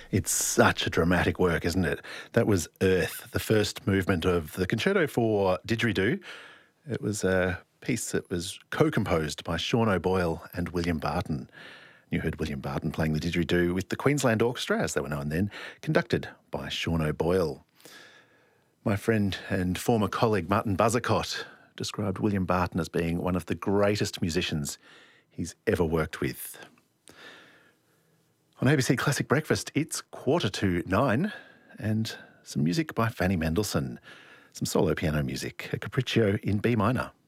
It's such a dramatic work, isn't it? That was Earth, the first movement of the Concerto for Didgeridoo. It was a piece that was co-composed by Sean O'Boyle and William Barton. You heard William Barton playing the didgeridoo with the Queensland Orchestra, as they were known then, conducted by Sean O'Boyle. My friend and former colleague Martin Buzzacott described William Barton as being one of the greatest musicians he's ever worked with. On ABC Classic Breakfast, it's 9:15 and some music by Fanny Mendelssohn, some solo piano music, a capriccio in B minor.